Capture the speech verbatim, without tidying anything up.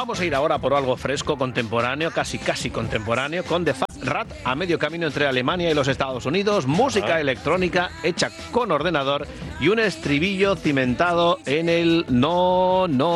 Vamos a ir ahora por algo fresco, contemporáneo, casi casi contemporáneo, con The Fat Rat, a medio camino entre Alemania y los Estados Unidos, música ah. electrónica hecha con ordenador y un estribillo cimentado en el no, no.